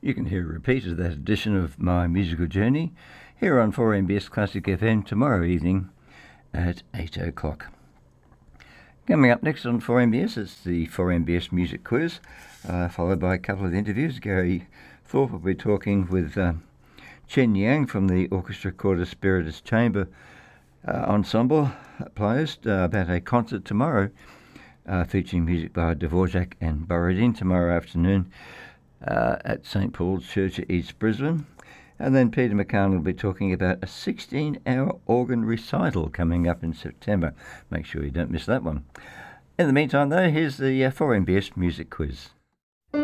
You can hear a repeat of that edition of My Musical Journey here on 4MBS Classic FM tomorrow evening at 8 o'clock. Coming up next on 4MBS, it's the 4MBS Music Quiz, followed by a couple of interviews. Gary Thorpe will be talking with Chen Yang from the Orchestra Quarter Spiritus Chamber Ensemble players about a concert tomorrow featuring music by Dvorak and Borodin tomorrow afternoon at St Paul's Church at East Brisbane. And then Peter McCann will be talking about a 16-hour organ recital coming up in September. Make sure you don't miss that one. In the meantime, though, here's the 4MBS Music Quiz.